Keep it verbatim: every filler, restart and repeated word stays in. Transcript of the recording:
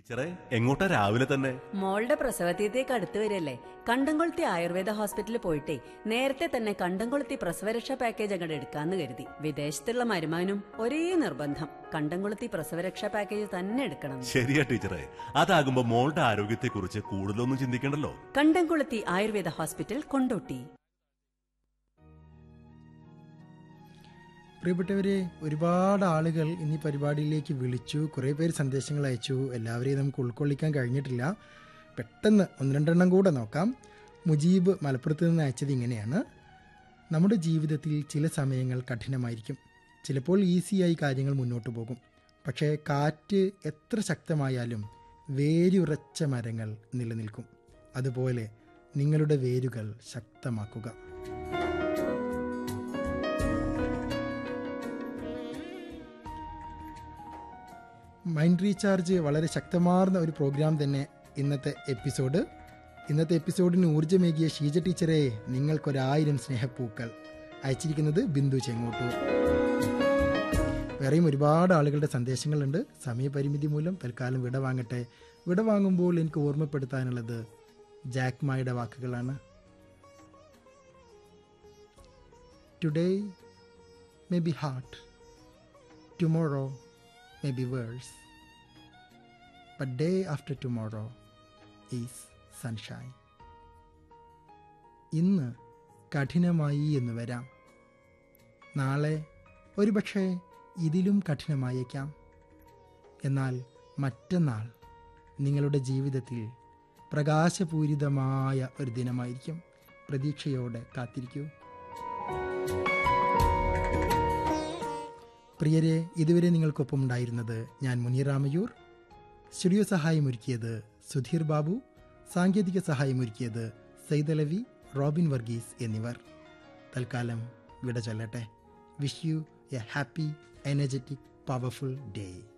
ടീച്ചറെ എങ്ങോട്ടാ രാവിലെ തന്നെ? മോളുടെ പ്രസവതീയത്തേക്ക് അടുത്ത് വരില്ലേ. കണ്ടംകൊളുത്തി ആയുർവേദ ഹോസ്പിറ്റലിൽ പോയിട്ടേ നേരത്തെ തന്നെ കണ്ടംകൊളുത്തി പ്രസവരക്ഷാ പാക്കേജ് അങ്ങോട്ട് എടുക്കാന്ന് കരുതി. വിദേശത്തുള്ള മരുമാനും ഒരേ നിർബന്ധം, കണ്ടംകൊളുത്തി പ്രസവരക്ഷാ പാക്കേജ് തന്നെ എടുക്കണം. ശരിയാ ടീച്ചറെ, അതാകുമ്പോ മോളുടെ ആരോഗ്യത്തെ കുറിച്ച് കൂടുതലൊന്നും ചിന്തിക്കണ്ടല്ലോ. കണ്ടംകൊളുത്തി ആയുർവേദ ഹോസ്പിറ്റൽ, കൊണ്ടോട്ടി. പ്രിയപ്പെട്ടവരെ, ഒരുപാട് ആളുകൾ ഇന്നീ പരിപാടിയിലേക്ക് വിളിച്ചു, കുറേ പേര് സന്ദേശങ്ങൾ അയച്ചു. എല്ലാവരെയും നമുക്ക് ഉൾക്കൊള്ളിക്കാൻ കഴിഞ്ഞിട്ടില്ല. പെട്ടെന്ന് ഒന്ന് രണ്ടെണ്ണം കൂടെ നോക്കാം. മുജീബ് മലപ്പുറത്ത് നിന്ന് അയച്ചത് ഇങ്ങനെയാണ്: നമ്മുടെ ജീവിതത്തിൽ ചില സമയങ്ങൾ കഠിനമായിരിക്കും. ചിലപ്പോൾ ഈസിയായി കാര്യങ്ങൾ മുന്നോട്ട് പോകും. പക്ഷേ കാറ്റ് എത്ര ശക്തമായാലും വേരുറച്ച മരങ്ങൾ നിലനിൽക്കും. അതുപോലെ നിങ്ങളുടെ വേരുകൾ ശക്തമാക്കുക. മൈൻഡ് റീചാർജ് വളരെ ശക്തമാർന്ന ഒരു പ്രോഗ്രാം തന്നെ ഇന്നത്തെ എപ്പിസോഡ്. ഇന്നത്തെ എപ്പിസോഡിന് ഊർജ്ജമേകിയ ഷീജ ടീച്ചറെ, നിങ്ങൾക്കൊരായിരം സ്നേഹപ്പൂക്കൾ. അയച്ചിരിക്കുന്നത് ബിന്ദു ചെങ്ങോട്ടൂർ. വേറെയും ഒരുപാട് ആളുകളുടെ സന്ദേശങ്ങളുണ്ട്. സമയപരിമിതി മൂലം തൽക്കാലം വിട വാങ്ങട്ടെ. വിട വാങ്ങുമ്പോൾ എനിക്ക് ഓർമ്മപ്പെടുത്താനുള്ളത് ജാക്മായുടെ വാക്കുകളാണ്. Today may be hard, tomorrow may be worse, but day after tomorrow is sunshine. ഇന്ന് കഠിനമായി എന്ന് വരാം, നാളെ ഒരുപക്ഷെ ഇതിലും കഠിനമായേക്കാം. എന്നാൽ മറ്റന്നാൾ നിങ്ങളുടെ ജീവിതത്തിൽ പ്രകാശപൂരിതമായ ഒരു ദിനമായിരിക്കും. പ്രതീക്ഷയോടെ കാത്തിരിക്കൂ. പ്രിയരെ, ഇതുവരെ നിങ്ങൾക്കൊപ്പം ഉണ്ടായിരുന്നത് ഞാൻ മുനീറാമയൂർ. സ്റ്റുഡിയോ സഹായമൊരുക്കിയത് സുധീർ ബാബു, സാങ്കേതിക സഹായമൊരുക്കിയത് സൈദലവി, റോബിൻ വർഗീസ് എന്നിവർ. തൽക്കാലം വിട ചൊല്ലട്ടെ. Wish you A happy, energetic, powerful day.